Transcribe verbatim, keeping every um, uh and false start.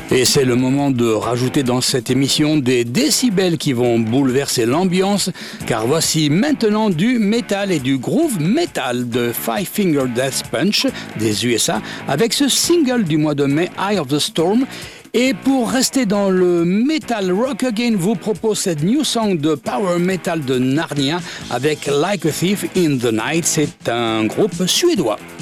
Et c'est le moment de rajouter dans cette émission des décibels qui vont bouleverser l'ambiance, car voici maintenant du métal et du groove metal de Five Finger Death Punch des U S A avec ce single du mois de mai, Eye of the Storm. Et pour rester dans le metal rock again, vous propose cette new song de power metal de Narnia avec Like a Thief in the Night. C'est un groupe suédois.